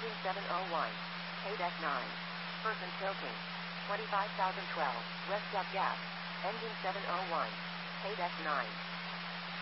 Engine 701. Paydeck 9. Person tilting. 25,012. Rest up gas. Engine 701. Paydeck 9.